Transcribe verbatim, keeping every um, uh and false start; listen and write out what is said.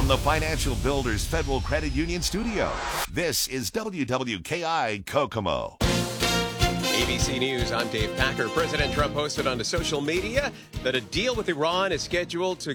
from the Financial Builders Federal Credit Union studio, this is W W K I Kokomo. A B C News, I'm Dave Packer. President Trump posted onto social media that a deal with Iran is scheduled to